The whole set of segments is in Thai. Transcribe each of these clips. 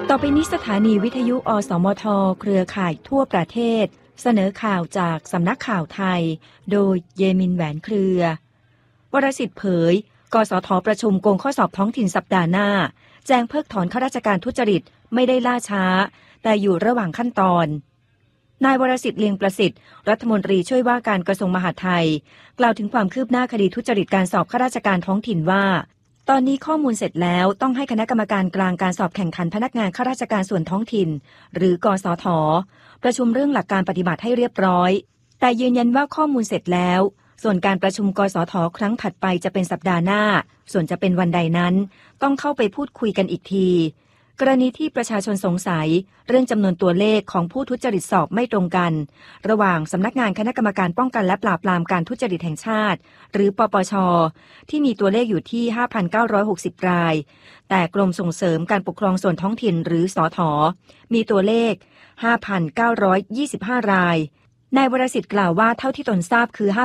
ต่อไปนี้สถานีวิทยุอสมทเครือข่ายทั่วประเทศเสนอข่าวจากสำนักข่าวไทยโดยเยมินแหวนเครือ วรสิทธิ์เผยกสทประชุมโกงข้อสอบท้องถิ่นสัปดาห์หน้าแจ้งเพิกถอนข้าราชการทุจริตไม่ได้ล่าช้าแต่อยู่ระหว่างขั้นตอนนายวรสิทธิ์เลียงประสิทธิ์รัฐมนตรีช่วยว่าการกระทรวงมหาดไทยกล่าวถึงความคืบหน้าคดีทุจริตการสอบข้าราชการท้องถิ่นว่าตอนนี้ข้อมูลเสร็จแล้วต้องให้คณะกรรมการกลางการสอบแข่งขันพนักงานข้าราชการส่วนท้องถิ่นหรือกสทประชุมเรื่องหลักการปฏิบัติให้เรียบร้อยแต่ยืนยันว่าข้อมูลเสร็จแล้วส่วนการประชุมกสทครั้งถัดไปจะเป็นสัปดาห์หน้าส่วนจะเป็นวันใดนั้นต้องเข้าไปพูดคุยกันอีกทีกรณีที่ประชาชนสงสัยเรื่องจำนวนตัวเลขของผู้ทุจริตสอบไม่ตรงกันระหว่างสำนักงานคณะกรรมการป้องกันและปราบปรามการทุจริตแห่งชาติหรือปปช.ที่มีตัวเลขอยู่ที่ 5,960 รายแต่กรมส่งเสริมการปกครองส่วนท้องถิ่นหรือสท.มีตัวเลข 5,925 รายนายวรสิทธิ์กล่าวว่าเท่าที่ตนทราบคือ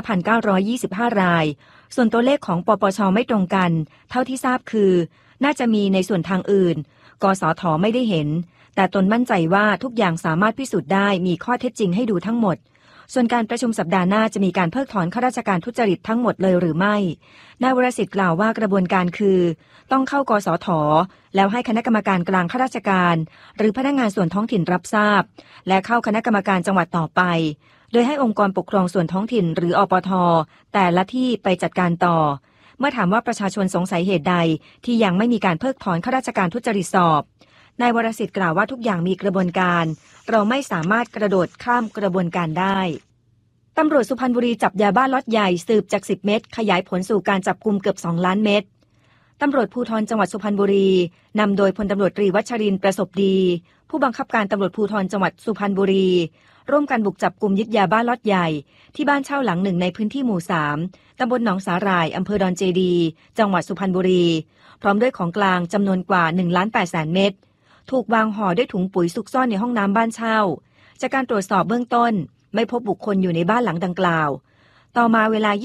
5,925 รายส่วนตัวเลขของปปช.ไม่ตรงกันเท่าที่ทราบคือน่าจะมีในส่วนทางอื่นกสท.ไม่ได้เห็นแต่ตนมั่นใจว่าทุกอย่างสามารถพิสูจน์ได้มีข้อเท็จจริงให้ดูทั้งหมดส่วนการประชุมสัปดาห์หน้าจะมีการเพิกถอนข้าราชการทุจริตทั้งหมดเลยหรือไม่นายวรสิทธิ์กล่าวว่ากระบวนการคือต้องเข้ากสท.แล้วให้คณะกรรมการกลางข้าราชการหรือพนักงานส่วนท้องถิ่นรับทราบและเข้าคณะกรรมการจังหวัดต่อไปโดยให้องค์กรปกครองส่วนท้องถิ่นหรืออปท.แต่ละที่ไปจัดการต่อเมื่อถามว่าประชาชนสงสัยเหตุใดที่ยังไม่มีการเพิกถอนข้าราชการทุจริตสอบนายวรสิทธิ์กล่าวว่าทุกอย่างมีกระบวนการเราไม่สามารถกระโดดข้ามกระบวนการได้ตำรวจสุพรรณบุรีจับยาบ้าล็อตใหญ่สืบจาก10เม็ดขยายผลสู่การจับกุมเกือบ2ล้านเม็ดตำรวจภูธรจังหวัดสุพรรณบุรีนำโดยพลตำรวจตรีวัชรินทร์ประสบดีผู้บังคับการตำรวจภูธรจังหวัดสุพรรณบุรีร่วมกันบุกจับกุมยึดยาบ้าล็อตใหญ่ที่บ้านเช่าหลังหนึ่งในพื้นที่หมู่3ตำบลหนองสาหร่ายอำเภอดอนเจดีจังหวัดสุพรรณบุรีพร้อมด้วยของกลางจำนวนกว่า 1,800,000 เม็ดถูกวางห่อด้วยถุงปุ๋ยซุกซ่อนในห้องน้ำบ้านเช่าจากการตรวจสอบเบื้องต้นไม่พบบุคคลอยู่ในบ้านหลังดังกล่าวต่อมาเวลา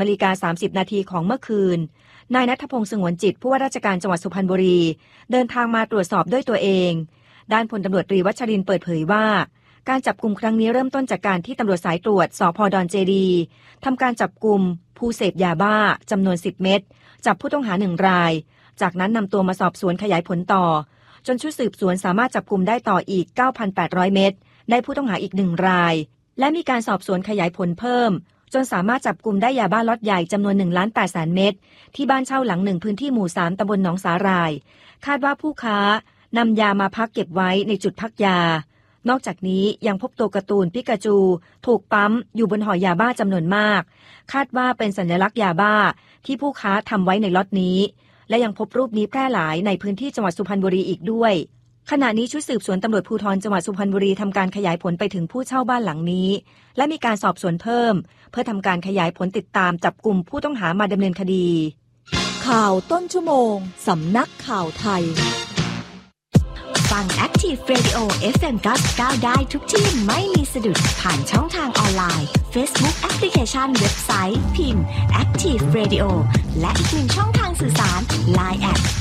22:30 นาทีของเมื่อคืนนายณัฐพงษ์สงวนจิตผู้ว่าราชการจังหวัดสุพรรณบุรีเดินทางมาตรวจสอบด้วยตัวเองด้านพลตำรวจตรีวัชรินทร์เปิดเผยว่าการจับกุมครั้งนี้เริ่มต้นจากการที่ตำรวจสายตรวจสภ.ดอนเจดีทำการจับกุมผู้เสพยาบ้าจำนวน10เม็ดจับผู้ต้องหา1รายจากนั้นนำตัวมาสอบสวนขยายผลต่อจนชุดสืบสวนสามารถจับกุมได้ต่ออีก 9,800 เม็ดได้ผู้ต้องหาอีก1รายและมีการสอบสวนขยายผลเพิ่มจนสามารถจับกุมได้ยาบ้าล็อตใหญ่จำนวน 1,800,000 เม็ดที่บ้านเช่าหลังหนึ่งพื้นที่หมู่3ตำบลหนองสาหร่ายคาดว่าผู้ค้านำยามาพักเก็บไว้ในจุดพักยานอกจากนี้ยังพบตัวการ์ตูนปิกาจูถูกปั๊มอยู่บนห่อยาบ้าจำนวนมากคาดว่าเป็นสัญลักษณ์ยาบ้าที่ผู้ค้าทำไว้ในล็อตนี้และยังพบรูปนี้แพร่หลายในพื้นที่จังหวัดสุพรรณบุรีอีกด้วยขณะนี้ชุดสืบสวนตำรวจภูธรจังหวัดสุพรรณบุรีทำการขยายผลไปถึงผู้เช่าบ้านหลังนี้และมีการสอบสวนเพิ่มเพื่อทำการขยายผลติดตามจับกุมผู้ต้องหามาดำเนินคดีข่าวต้นชั่วโมงสำนักข่าวไทยฟัง Active Radio FM 99ได้ทุกที่ไม่มีสะดุดผ่านช่องทางออนไลน์ Facebook Application เว็บไซต์พิมพ์ Active Radio และอีกหนึ่งช่องทางสื่อสาร Line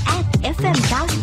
@FM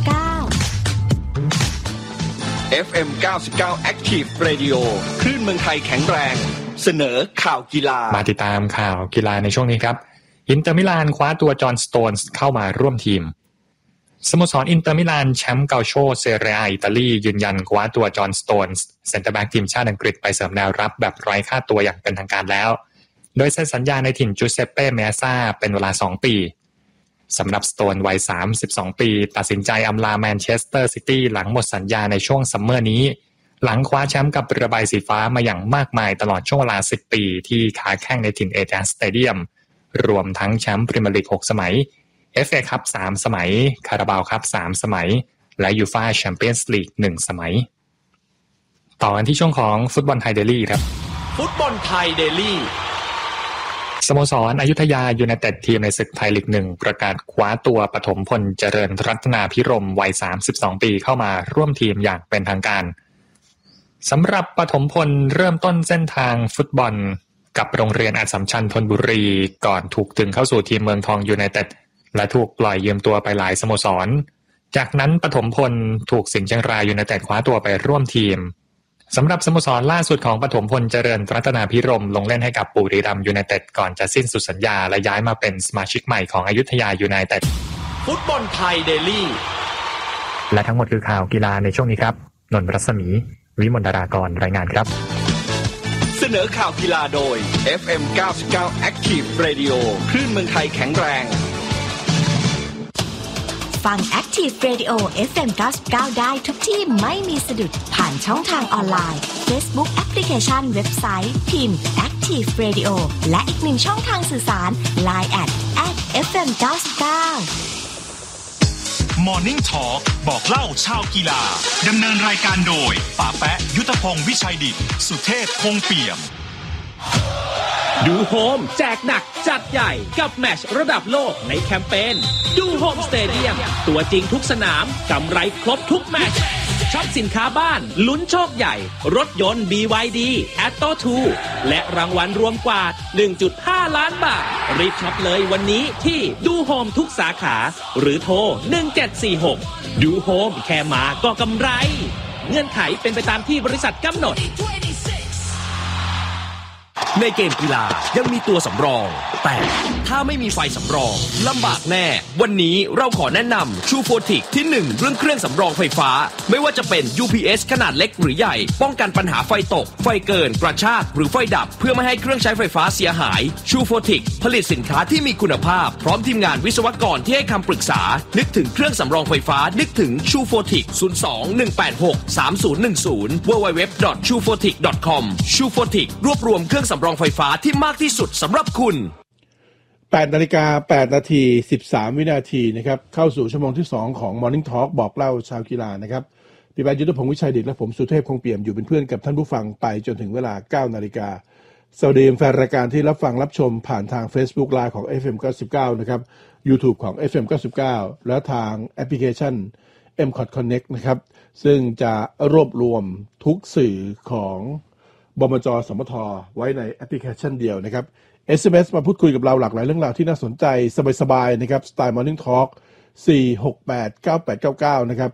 99 FM 99 Active Radio คลื่นเมืองไทยแข็งแรงเสนอข่าวกีฬามาติดตามข่าวกีฬาในช่วงนี้ครับอินเตอร์มิลานคว้าตัวจอห์นสโตนส์เข้ามาร่วมทีมสโมสรอินเตอร์มิลานแชมป์เกาโชเซเรียอิตาลียืนยันคว้าตัวจอห์นสโตนส์เซ็นเตอร์แบ็กทีมชาติอังกฤษไปเสริมแนวรับแบบไร้ค่าตัวอย่างเป็นทางการแล้วโดยเซ็นสัญญาในถิ่นจูเซปเป้เมซาเป็นเวลา2ปีสำหรับสโตนวัย32ปีตัดสินใจอำลาแมนเชสเตอร์ซิตี้หลังหมดสัญญาในช่วงซัมเมอร์นี้หลังคว้าแชมป์กับเรือใบสีฟ้ามาอย่างมากมายตลอดช่วงเวลา10ปีที่ค้าแข้งในถิ่นเอทิฮัดสเตเดียมรวมทั้งแชมป์พรีเมียร์ลีก6สมัยFA คัพ3สมัยคาราบาวคัพ3สมัยและยูฟ่าแชมเปี้ยนส์ลีก1สมัยต่อกันที่ช่วงของฟุตบอลไทยเดลี่ครับฟุตบอลไทยเดลี่สโมสรอยุธยายูไนเต็ดทีมในศึกไทยลีก1ประกาศคว้าตัวปฐมพลเจริญรัตนาภิรมย์วัย32ปีเข้ามาร่วมทีมอย่างเป็นทางการสำหรับปฐมพลเริ่มต้นเส้นทางฟุตบอลกับโรงเรียนอัสสัมชัญธนบุรีก่อนถูกดึงเข้าสู่ทีมเมืองทองยูไนเต็ดและถูกปล่อยยืมตัวไปหลายสโมสรเจจากนั้นปฐมพลถูกสิงห์เชียงรายยูไนเต็ดคว้าตัวไปร่วมทีมสำหรับสโมสรล่าสุดของปฐมพลเจริญรัตนาภิรมย์ลงเล่นให้กับบุรีรัมย์ยูไนเต็ดก่อนจะสิ้นสุดสัญญาและย้ายมาเป็นสมาชิกใหม่ของอยุธยายูไนเต็ดฟุตบอลไทยเดลี่และทั้งหมดคือข่าวกีฬาในช่วงนี้ครับนนท์รัศมีวิมลดารากรรายงานครับเสนอข่าวกีฬาโดย FM 99 Active Radio คลื่นเมืองไทยแข็งแรงฟัง Active Radio FM 99ได้ทุกที่ไม่มีสะดุดผ่านช่องทางออนไลน์ Facebook Application เว็บไซต์พิมพ์ Active Radio และอีกหนึ่งช่องทางสื่อสาร Line @FM 99 Morning Talk บอกเล่าชาวกีฬาดำเนินรายการโดยป๋าแป๊ะยุทธพงศ์วิชัยดิษฐ์สุเทพคงเปี่ยมดูโฮมแจกหนักจัดใหญ่กับแมตช์ระดับโลกในแคมเปญดูโฮมสเตเดียมตัวจริงทุกสนามกำไรครบทุกแมตช์ช็อปสินค้าบ้านลุ้นโชคใหญ่รถยนต์ BYD Atto 2และรางวัลรวมกว่า 1.5 ล้านบาทรีบช็อปเลยวันนี้ที่ดูโฮมทุกสาขาหรือโทร1746ดูโฮมแค่มาก็กำไรเงื่อนไขเป็นไปตามที่บริษัทกำหนดในเกมกีฬายังมีตัวสำรองแต่ถ้าไม่มีไฟสำรองลำบากแน่วันนี้เราขอแนะนำชูโฟติกที่1เรื่องเครื่องสำรองไฟฟ้าไม่ว่าจะเป็น UPS ขนาดเล็กหรือใหญ่ป้องกันปัญหาไฟตกไฟเกินกระชากหรือไฟดับเพื่อไม่ให้เครื่องใช้ไฟฟ้าเสียหายชูโฟติกผลิตสินค้าที่มีคุณภาพพร้อมทีมงานวิศวกรที่ให้คำปรึกษานึกถึงเครื่องสำรองไฟฟ้านึกถึงชูโฟติก 02-186-3010 www.chufotic.com ชูโฟติกรวบรวมเครื่องสำรองไฟฟ้าที่มากที่สุดสำหรับคุณ 8:08 น. 13 วินาทีนะครับเข้าสู่ชั่วโมงที่2ของ Morning Talk บอกเล่าชาวกีฬานะครับพี่บายยุทธพงศ์วิชัยดิษฐ์และผมสุเทพคงเปี่ยมอยู่เป็นเพื่อนกับท่านผู้ฟังไปจนถึงเวลา 9 นาฬิกาสวัสดีแฟนรายการที่รับฟังรับชมผ่านทาง Facebook Live ของ FM 99นะครับ YouTube ของ FM 99และทางแอปพลิเคชัน MCOT Connect นะครับซึ่งจะรวบรวมทุกสื่อของบมจ.สมท.ไว้ในแอปพลิเคชันเดียวนะครับ SMS มาพูดคุยกับเราหลากหลายเรื่องราวที่น่าสนใจสบายๆนะครับสไตล์ Morning Talk 4689899นะครับ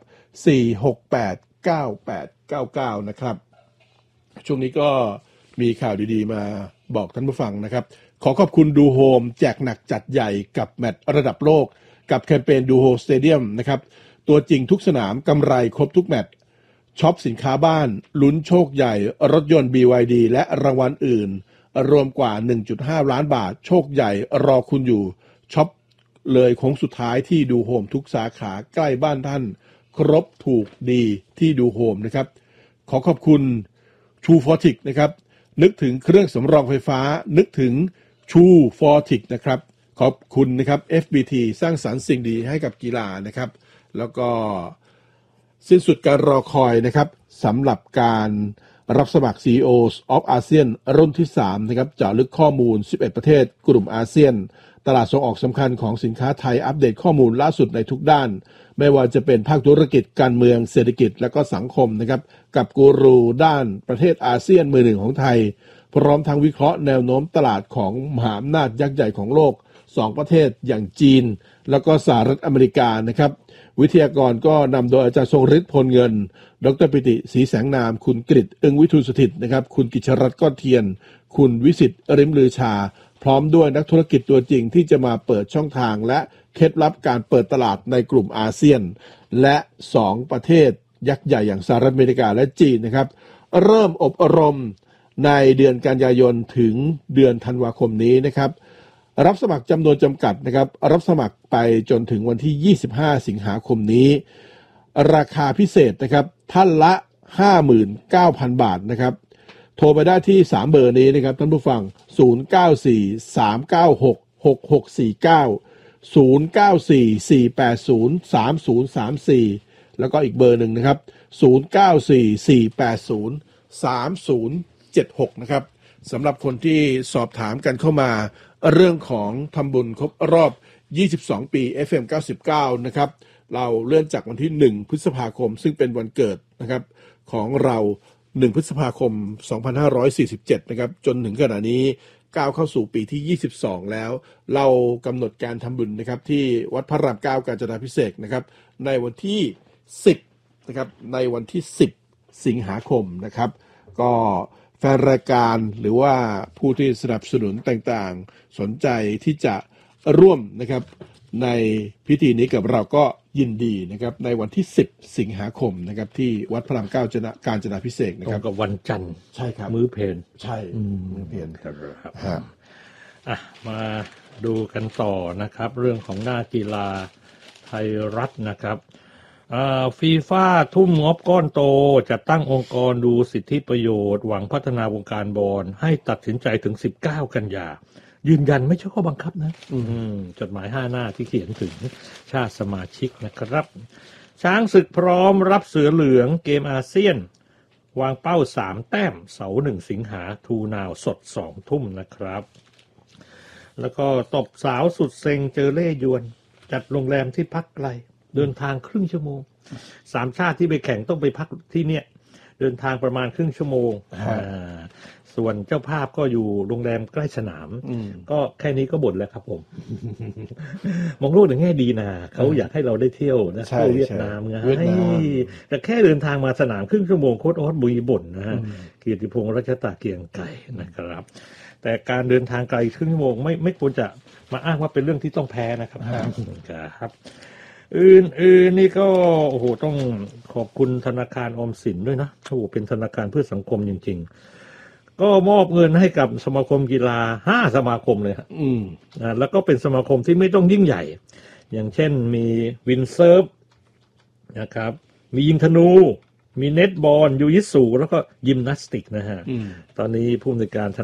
4689899นะครับช่วงนี้ก็มีข่าวดีๆมาบอกท่านผู้ฟังนะครับขอขอบคุณดูโฮมแจกหนักจัดใหญ่กับแมตช์ระดับโลกกับแคมเปญดูโฮมสเตเดียมนะครับตัวจริงทุกสนามกำไรครบทุกแมตช์ช็อปสินค้าบ้านลุ้นโชคใหญ่รถยนต์ BYD และรางวัลอื่นรวมกว่า 1.5 ล้านบาทโชคใหญ่รอคุณอยู่ช็อปเลยโค้งสุดท้ายที่ดูโฮมทุกสาขาใกล้บ้านท่านครบถูกดีที่ดูโฮมนะครับขอขอบคุณชูฟอร์ติกนะครับนึกถึงเครื่องสำรองไฟฟ้านึกถึงชูฟอร์ติกนะครับขอบคุณนะครับ FBT สร้างสรรค์สิ่งดีให้กับกีฬานะครับแล้วก็สิ้นสุดการรอคอยนะครับสำหรับการรับสมัคร CEOs of ASEAN รุ่นที่3นะครับเจาะลึกข้อมูล11ประเทศกลุ่มอาเซียนตลาดส่งออกสำคัญของสินค้าไทยอัปเดตข้อมูลล่าสุดในทุกด้านไม่ว่าจะเป็นภาคธุรกิจการเมืองเศรษฐกิจและก็สังคมนะครับกับกูรูด้านประเทศอาเซียนมือหนึ่งของไทยพร้อมทั้งวิเคราะห์แนวโน้มตลาดของมหาอำนาจยักษ์ใหญ่ของโลก2ประเทศอย่างจีนแล้วก็สหรัฐอเมริกานะครับวิทยากรก็นำโดยอาจารย์ทรงฤทธิ์พลเงินดร.ปิติศรีแสงนามคุณกฤษอึ้งวิทูลสถิตนะครับคุณกิจรัตน์ก้อนเทียนคุณวิสิทธิ์ริมลือชาพร้อมด้วยนักธุรกิจตัวจริงที่จะมาเปิดช่องทางและเคล็ดลับการเปิดตลาดในกลุ่มอาเซียนและ2ประเทศยักษ์ใหญ่อย่างสหรัฐอเมริกาและจีนนะครับเริ่มอบรมในเดือนกันยายนถึงเดือนธันวาคมนี้นะครับรับสมัครจำนวนจำกัดนะครับรับสมัครไปจนถึงวันที่25สิงหาคมนี้ราคาพิเศษนะครับท่านละ 59,000 บาทนะครับโทรไปได้ที่3เบอร์นี้นะครับท่านผู้ฟัง0943966649 0944803034แล้วก็อีกเบอร์หนึ่งนะครับ0944803076นะครับสำหรับคนที่สอบถามกันเข้ามาเรื่องของทำบุญครบรอบ22ปี FM 99นะครับเราเลื่อนจากวันที่1พฤษภาคมซึ่งเป็นวันเกิดนะครับของเรา1พฤษภาคม2547นะครับจนถึงขณะนี้ก้าวเข้าสู่ปีที่22แล้วเรากำหนดการทำบุญนะครับที่วัดพระราม9กาญจนาภิเษกนะครับในวันที่10นะครับในวันที่10สิงหาคมนะครับก็แฟนรายการหรือว่าผู้ที่สนับสนุนต่างๆสนใจที่จะร่วมนะครับในพิธีนี้กับเราก็ยินดีนะครับในวันที่10สิงหาคมนะครับที่วัดพระราม9กาญจนาภิเษกนะครับกับวันจันทร์ใช่ครับมื้อเพลใช่มื้อเพลครับมาดูกันต่อนะครับเรื่องของหน้ากีฬาไทยรัฐนะครับฟีฟ่าทุ่มงบก้อนโตจัดตั้งองค์กรดูสิทธิประโยชน์หวังพัฒนาวงการบอลให้ตัดสินใจถึง19กันยายืนยันไม่ใช่ข้อบังคับนะจดหมาย5หน้าที่เขียนถึงชาติสมาชิกนะครับช้างศึกพร้อมรับเสือเหลืองเกมอาเซียนวางเป้า3แต้มเสาร์1สิงหาทูนาวสด2ทุ่มนะครับแล้วก็ตบสาวสุดเซ็งเจอเล่ยวนจัดโรงแรมที่พักไกลเดินทางครึ่งชั่วโมง3ชาติที่ไปแข่งต้องไปพักที่เนี่ยเดินทางประมาณครึ่งชั่วโมงส่วนเจ้าภาพก็อยู่โรงแรมใกล้สนามก็แค่นี้ก็บ่นแล้วครับผม มองโลกในแง่ดีนะเขาอยากให้เราได้เที่ยวนะเที่ยวเวียดนามไงแต่แค่เดินทางมาสนามครึ่งชั่วโมงโค้ชออสบุยบ่นนะเกียรติพงษ์รัชตาเกียงไก่นะครับแต่การเดินทางไกลครึ่งชั่วโมงไม่ควรจะมาอ้างว่าเป็นเรื่องที่ต้องแพ้นะครับครับอื่นนี่ก็โอ้โหต้องขอบคุณธนาคารออมสินด้วยนะโอ้โหเป็นธนาคารเพื่อสังคมจริงๆก็มอบเงินให้กับสมาคมกีฬา5สมาคมเลยครับแล้วก็เป็นสมาคมที่ไม่ต้องยิ่งใหญ่อย่างเช่นมีวินเซิร์ฟนะครับมียิงธนูมีเน็ตบอลยูยิสูแล้วก็ยิมนาสติกนะฮะตอนนี้ผู้อำนวยการ